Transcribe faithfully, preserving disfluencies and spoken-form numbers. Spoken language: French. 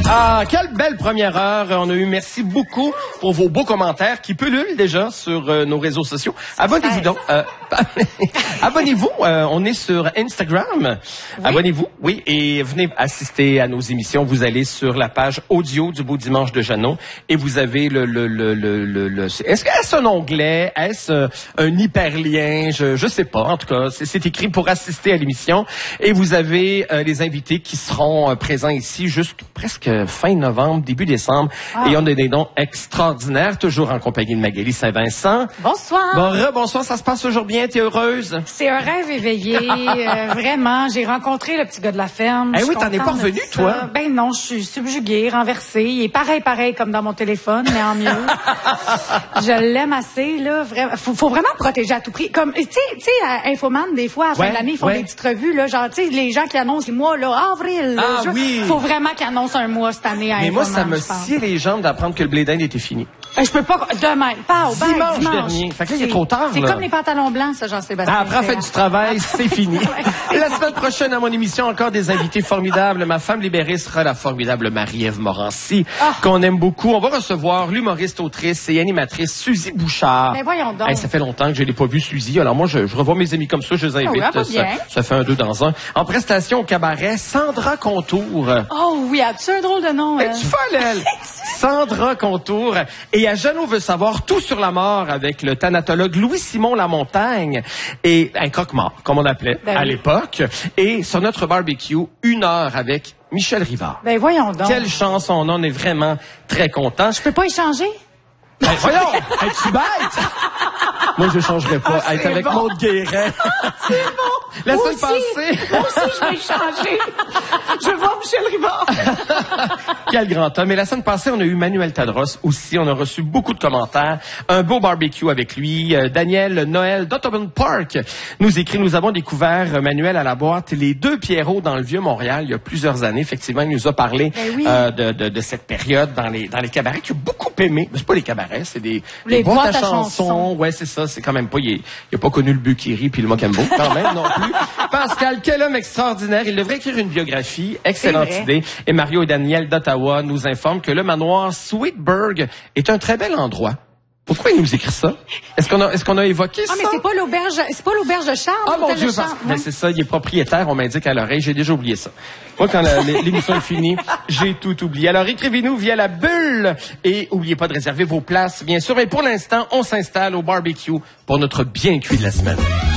Ah, quelle belle première heure. On a eu merci beaucoup pour vos beaux commentaires qui pullulent déjà sur euh, nos réseaux sociaux. Abonnez-vous donc. Euh, Abonnez-vous. Euh, on est sur Instagram. Oui. Abonnez-vous. Oui. Et venez assister à nos émissions. Vous allez sur la page audio du Beau Dimanche de Jeannot et vous avez le, le, le, le, le, le est-ce que est-ce un onglet? Est-ce un hyperlien? Je, je sais pas. En tout cas, c'est, c'est écrit pour assister à l'émission. Et vous avez euh, les invités qui seront euh, présents ici jusqu'à presque fin novembre, début décembre. Ah. Et on a des noms extraordinaires, toujours en compagnie de Magali Saint-Vincent. Bonsoir. Bon, re-bonsoir, ça se passe toujours bien, t'es heureuse? C'est un rêve éveillé, euh, vraiment. J'ai rencontré le petit gars de la ferme. Eh oui, t'en es pas revenu, toi? Ben non, je suis subjuguée, renversée. Il est pareil, pareil comme dans mon téléphone, mais en mieux. Je l'aime assez, là. Vraiment. Faut, faut vraiment protéger à tout prix. Comme, tu sais, tu sais, à Infoman, des fois, à la ouais, fin de l'année, ils font ouais. des petites revues, là. Genre, tu sais, les gens qui annoncent les mois, là, avril. Ah je, oui. Faut vraiment qu'ils annoncent un mois cette année à Mais Infoman. moi, ça me sciait les jambes d'apprendre que le blé d'Inde était fini. Je peux pas, demain, pas au dimanche, ben, dimanche dernier. Fait que là, il est trop tard, C'est là. comme les pantalons blancs, ça, Jean-Sébastien. Ah, après, on fait du travail, c'est fini. Ouais. La semaine prochaine, à mon émission, encore des invités formidables. Ma femme libérée sera la formidable Marie-Ève Morancy, ah. qu'on aime beaucoup. On va recevoir l'humoriste, autrice et animatrice Suzy Bouchard. Mais voyons donc. Hey, ça fait longtemps que je l'ai pas vue, Suzy. Alors moi, je, je revois mes amis comme ça, je les invite. Ah oui, ça, ça fait un deux dans un. En prestation au cabaret, Sandra Contour. Oh oui, as-tu un drôle de nom? Elle? Es-tu folle, elle? Sandra Contour. Et à Jeannot veut savoir tout sur la mort avec le thanatologue Louis-Simon Lamontagne et un croque-mort, comme on appelait ben à oui. l'époque. Et sur notre barbecue, une heure avec Michel Rivard. Ben voyons donc. Quelle chance on a, on est vraiment très contents. Je peux pas échanger? Ben voyons, es-tu bête? Moi, je changerais pas. Ah, être avec bon. Maud Guérin. C'est bon. La moi semaine aussi, passée. Moi aussi, je vais changer. Je vois Michel Rivard. Quel grand homme. Et la semaine passée, on a eu Manuel Tadros aussi. On a reçu beaucoup de commentaires. Un beau barbecue avec lui. Euh, Daniel Noël d'Ottoman Park nous écrit, nous avons découvert euh, Manuel à la boîte Les Deux Pierrots dans le Vieux-Montréal il y a plusieurs années. Effectivement, il nous a parlé ben oui. euh, de, de, de cette période dans les, dans les cabarets qu'il a beaucoup aimé. Mais c'est pas les cabarets, c'est des, les des boîtes à, à chansons. chansons. Ouais, c'est ça. C'est quand même pas, il, est, il a pas connu le Buckiri puis le Mocambo, quand même, non plus. Pascal, quel homme extraordinaire. Il devrait écrire une biographie. Excellente idée. Et Mario et Daniel d'Ottawa nous informent que le manoir Sweetburg est un très bel endroit. Pourquoi il nous écrit ça? Est-ce qu'on a, est-ce qu'on a évoqué ça? Ah, mais c'est pas l'auberge, c'est pas l'auberge de Charles. Ah, mon Dieu, parce que, ouais. c'est ça, il est propriétaire, on m'indique à l'oreille, j'ai déjà oublié ça. Moi, quand la, l'émission est finie, j'ai tout oublié. Alors, écrivez-nous via la bulle et oubliez pas de réserver vos places, bien sûr. Mais pour l'instant, on s'installe au barbecue pour notre bien cuit de la semaine.